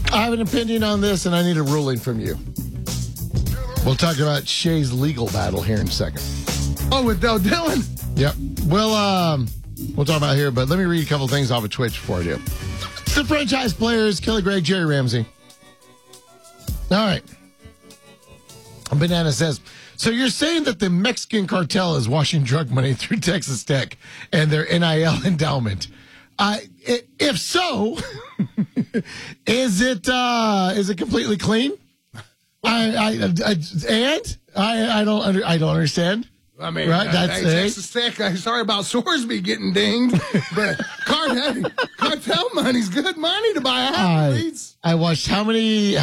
I have an opinion on this, and I need a ruling from you. We'll talk about Shay's legal battle here in a second. Oh, with Del Dillon? Yep. We'll talk about it here, but let me read a couple things off of Twitch before I do. It's the franchise players, Kelly Gregg, Jerry Ramsey. All right. Banana says, so you're saying that the Mexican cartel is washing drug money through Texas Tech and their NIL endowment? If so, is it completely clean? I don't understand. I mean, right? That's Texas Tech. I'm sorry about Sorsby getting dinged, but cartel money's good money to buy athletes. I watched how many